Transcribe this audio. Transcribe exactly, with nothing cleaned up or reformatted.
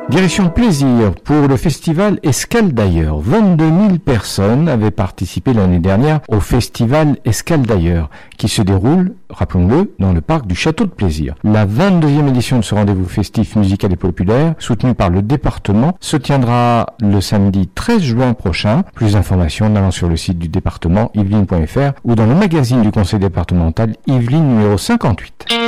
Direction plaisir pour le festival Escaldailleurs. vingt-deux mille personnes avaient participé l'année dernière au festival Escaldailleurs qui se déroule, rappelons-le, dans le parc du Château de Plaisir. La vingt-deuxième édition de ce rendez-vous festif musical et populaire, soutenu par le département, se tiendra le samedi treize juin prochain. Plus d'informations en allant sur le site du département yvelines point f r ou dans le magazine du conseil départemental Yvelines numéro cinquante-huit.